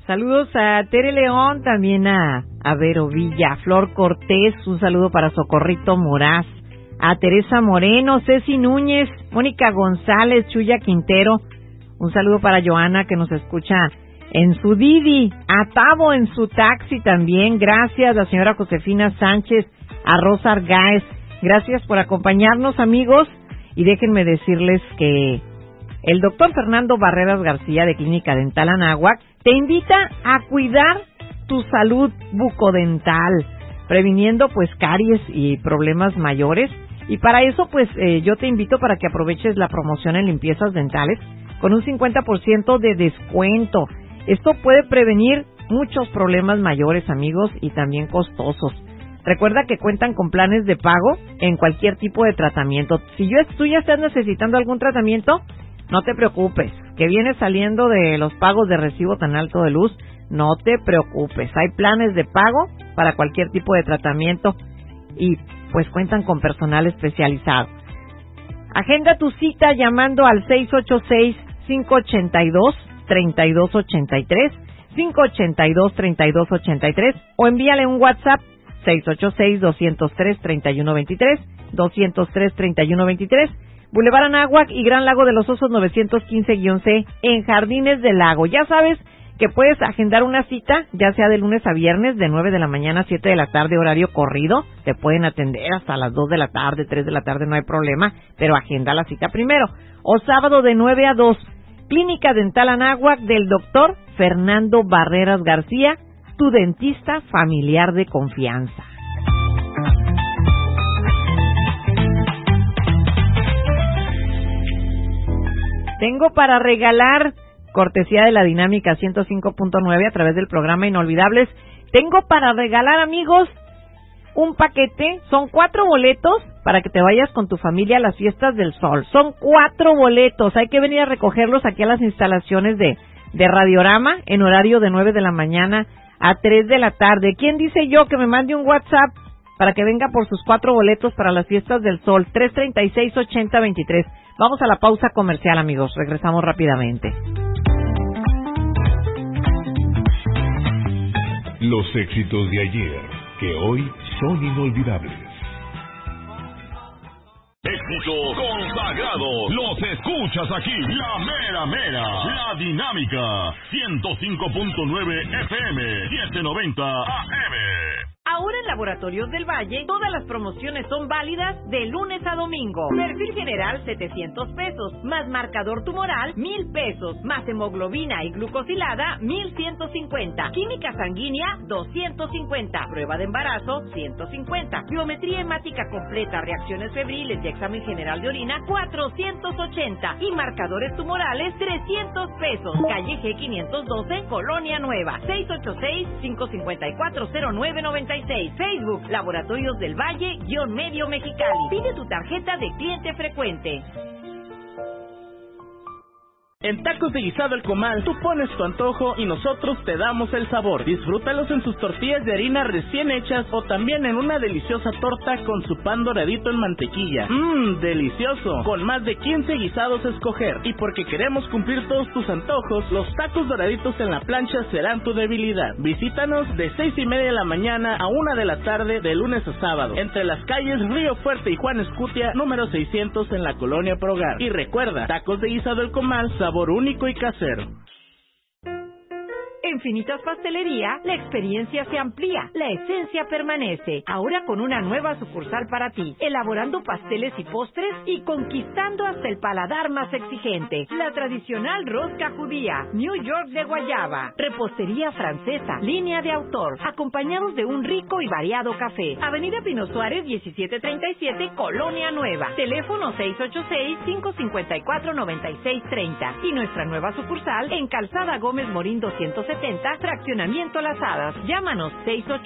Saludos a Tere León, también a Vero Villa, Flor Cortés, un saludo para Socorrito Moraz, a Teresa Moreno, Ceci Núñez, Mónica González, Chuya Quintero, un saludo para Joana que nos escucha en su Didi, a Tavo en su taxi también, gracias, la señora Josefina Sánchez, a Rosa Argáez, gracias por acompañarnos, amigos, y déjenme decirles que el doctor Fernando Barreras García de Clínica Dental Anáhuac te invita a cuidar tu salud bucodental, previniendo pues caries y problemas mayores. Y para eso pues yo te invito para que aproveches la promoción en limpiezas dentales con un 50% de descuento. Esto puede prevenir muchos problemas mayores, amigos, y también costosos. Recuerda que cuentan con planes de pago en cualquier tipo de tratamiento. Si tú ya estás necesitando algún tratamiento, no te preocupes, que vienes saliendo de los pagos de recibo tan alto de luz, no te preocupes. Hay planes de pago para cualquier tipo de tratamiento y pues cuentan con personal especializado. Agenda tu cita llamando al 686-582-3283, 582-3283 o envíale un WhatsApp 686-203-3123, 203-3123, Boulevard Anáhuac y Gran Lago de los Osos 915-C en Jardines del Lago. Ya sabes que puedes agendar una cita, ya sea de lunes a viernes, de 9 de la mañana a 7 de la tarde, horario corrido. Te pueden atender hasta las 2 de la tarde, 3 de la tarde, no hay problema, pero agenda la cita primero. O sábado de 9 a 2, Clínica Dental Anáhuac del doctor Fernando Barreras García, tu dentista familiar de confianza. Tengo para regalar, cortesía de la Dinámica 105.9 a través del programa Inolvidables, tengo para regalar, amigos, un paquete, son 4 boletos para que te vayas con tu familia a las Fiestas del Sol. Son 4 boletos, hay que venir a recogerlos aquí a las instalaciones de Radiorama en horario de 9 de la mañana a 3 de la tarde. ¿Quién dice yo que me mande un WhatsApp para que venga por sus 4 boletos para las Fiestas del Sol? 336-8023. Vamos a la pausa comercial, amigos. Regresamos rápidamente. Los éxitos de ayer, que hoy son inolvidables. Éxito consagrado. Los escuchas aquí. La mera mera. La Dinámica. 105.9 FM. 790 AM. Ahora en Laboratorios del Valle, todas las promociones son válidas de lunes a domingo. Perfil general, 700 pesos, más marcador tumoral, 1,000 pesos, más hemoglobina y glucosilada, 1,150. Química sanguínea, 250. Prueba de embarazo, 150. Biometría hemática completa, reacciones febriles y examen general de orina, 480. Y marcadores tumorales, 300 pesos. Calle G 512, Colonia Nueva, 686-554-0996. Facebook, Laboratorios del Valle, _medio Mexicali. Pide tu tarjeta de cliente frecuente. En Tacos de Guisado El Comal, tú pones tu antojo y nosotros te damos el sabor. Disfrútalos en sus tortillas de harina recién hechas o también en una deliciosa torta con su pan doradito en mantequilla. Delicioso! Con más de 15 guisados a escoger. Y porque queremos cumplir todos tus antojos, los tacos doraditos en la plancha serán tu debilidad. Visítanos de 6:30 de la mañana a 1 de la tarde de lunes a sábado, entre las calles Río Fuerte y Juan Escutia, número 600 en la Colonia Progar. Y recuerda, Tacos de Guisado El Comal, sabor único y casero. En Finitas Pastelería, la experiencia se amplía, la esencia permanece. Ahora con una nueva sucursal para ti, elaborando pasteles y postres y conquistando hasta el paladar más exigente. La tradicional rosca judía, New York de guayaba, repostería francesa, línea de autor, acompañados de un rico y variado café. Avenida Pino Suárez, 1737, Colonia Nueva. Teléfono 686-554-9630. Y nuestra nueva sucursal en Calzada Gómez Morín 270, Fraccionamiento Las Hadas. Llámanos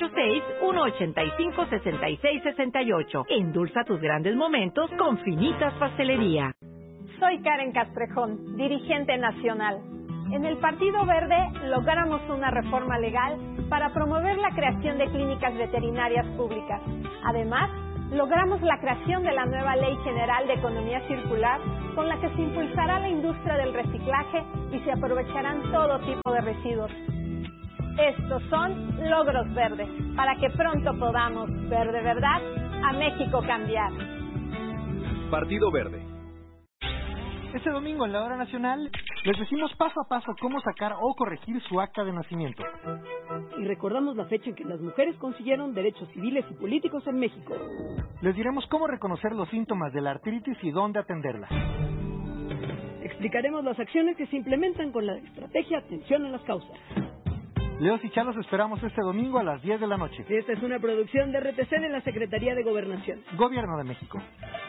686-185-6668. Endulza tus grandes momentos con Finitas Pastelería. Soy Karen Castrejón, dirigente nacional. En el Partido Verde logramos una reforma legal para promover la creación de clínicas veterinarias públicas. Además, logramos la creación de la nueva Ley General de Economía Circular, con la que se impulsará la industria del reciclaje y se aprovecharán todo tipo de residuos. Estos son logros verdes, para que pronto podamos ver de verdad a México cambiar. Partido Verde. Este domingo en la Hora Nacional les decimos paso a paso cómo sacar o corregir su acta de nacimiento. Y recordamos la fecha en que las mujeres consiguieron derechos civiles y políticos en México. Les diremos cómo reconocer los síntomas de la artritis y dónde atenderla. Explicaremos las acciones que se implementan con la estrategia Atención a las Causas. Leos y Chalos esperamos este domingo a las 10 de la noche. Esta es una producción de RTC de la Secretaría de Gobernación. Gobierno de México.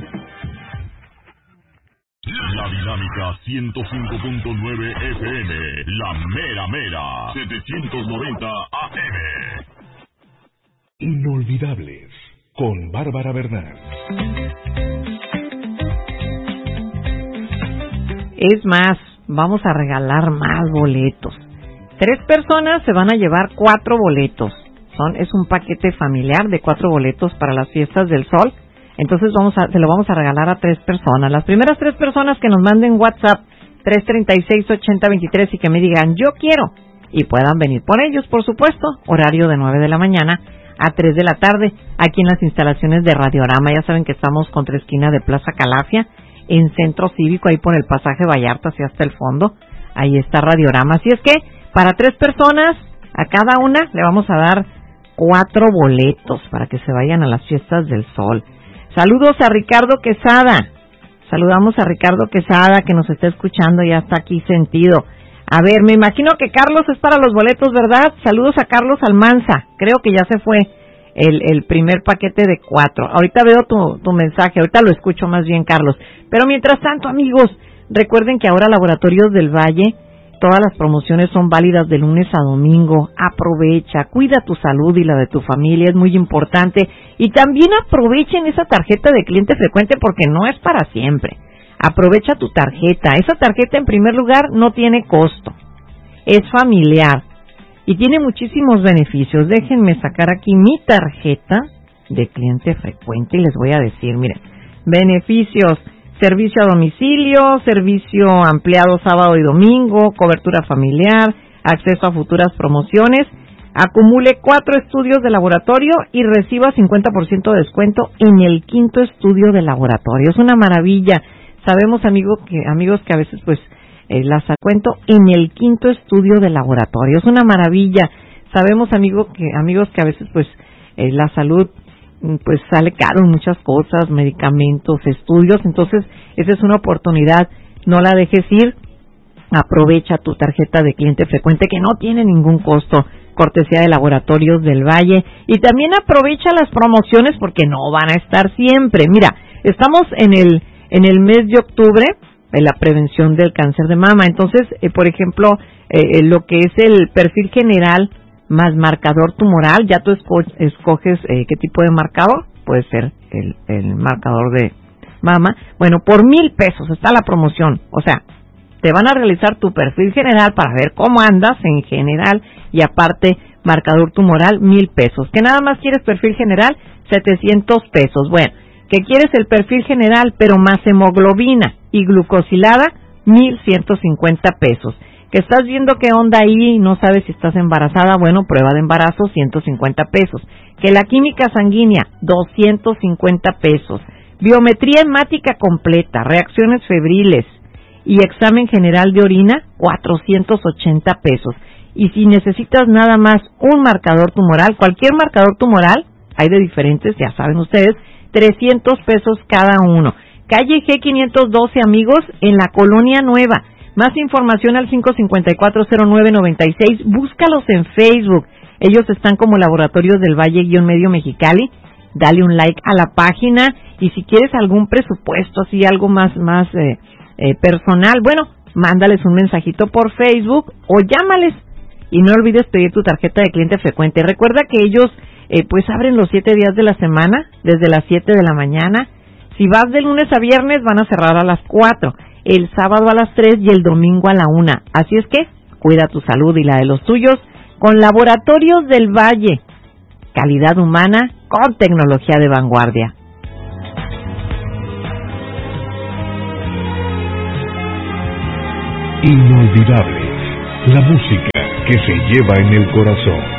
La Dinámica 105.9 FM, la mera mera, 790 AM. Inolvidables, con Bárbara Bernal. Es más, vamos a regalar más boletos. 3 personas se van a llevar 4 boletos. Es un paquete familiar de 4 boletos para las Fiestas del Sol. Entonces se lo vamos a regalar a 3 personas. Las primeras 3 personas que nos manden WhatsApp 336-8023 y que me digan yo quiero y puedan venir por ellos, por supuesto. Horario de 9 de la mañana a 3 de la tarde aquí en las instalaciones de Radiorama. Ya saben que estamos contra esquina de Plaza Calafia, en Centro Cívico, ahí por el pasaje Vallarta hacia hasta el fondo. Ahí está Radiorama. Así es que para 3 personas, a cada una le vamos a dar 4 boletos para que se vayan a las Fiestas del Sol. Saludos a Ricardo Quesada. Saludamos a Ricardo Quesada que nos está escuchando, ya está aquí sentido. A ver, me imagino que Carlos es para los boletos, ¿verdad? Saludos a Carlos Almanza. Creo que ya se fue el primer paquete de 4. Ahorita veo tu mensaje, ahorita lo escucho más bien, Carlos. Pero mientras tanto, amigos, recuerden que ahora Laboratorios del Valle, todas las promociones son válidas de lunes a domingo. Aprovecha, cuida tu salud y la de tu familia, es muy importante. Y también aprovechen esa tarjeta de cliente frecuente porque no es para siempre. Aprovecha tu tarjeta. Esa tarjeta en primer lugar no tiene costo. Es familiar y tiene muchísimos beneficios. Déjenme sacar aquí mi tarjeta de cliente frecuente y les voy a decir, miren, beneficios. Servicio a domicilio, servicio ampliado sábado y domingo, cobertura familiar, acceso a futuras promociones. Acumule 4 estudios de laboratorio y reciba 50% de descuento en el 5º estudio de laboratorio. Es una maravilla. Sabemos, amigos, que a veces pues las cuento en el 5º estudio de laboratorio. Es una maravilla. Sabemos, amigos, que a veces pues la salud pues sale caro en muchas cosas, medicamentos, estudios. Entonces esa es una oportunidad, no la dejes ir. Aprovecha tu tarjeta de cliente frecuente que no tiene ningún costo, cortesía de Laboratorios del Valle. Y también aprovecha las promociones porque no van a estar siempre. Mira, estamos en el mes de octubre en la prevención del cáncer de mama. Entonces, por ejemplo, lo que es el perfil general más marcador tumoral, ya tú escoges qué tipo de marcador, puede ser el marcador de mama. Bueno, por 1,000 pesos está la promoción, o sea, te van a realizar tu perfil general para ver cómo andas en general y aparte marcador tumoral 1,000 pesos. ¿Que nada más quieres perfil general? 700 pesos. Bueno, que quieres el perfil general pero más hemoglobina y glucosilada, 1,150 pesos. Que estás viendo qué onda ahí y no sabes si estás embarazada, bueno, prueba de embarazo, 150 pesos. Que la química sanguínea, 250 pesos. Biometría hemática completa, reacciones febriles y examen general de orina, 480 pesos. Y si necesitas nada más un marcador tumoral, cualquier marcador tumoral, hay de diferentes, ya saben ustedes, 300 pesos cada uno. Calle G512, amigos, en la Colonia Nueva. Más información al 554-0996. Búscalos en Facebook. Ellos están como Laboratorios del Valle-Medio Mexicali. Dale un like a la página. Y si quieres algún presupuesto, así algo más personal, bueno, mándales un mensajito por Facebook o llámales. Y no olvides pedir tu tarjeta de cliente frecuente. Recuerda que ellos pues abren los 7 días de la semana, desde las 7 de la mañana. Si vas de lunes a viernes, van a cerrar a las 4. El sábado a las 3 y el domingo a la 1. Así es que cuida tu salud y la de los tuyos con Laboratorios del Valle. Calidad humana con tecnología de vanguardia. Inolvidables, la música que se lleva en el corazón.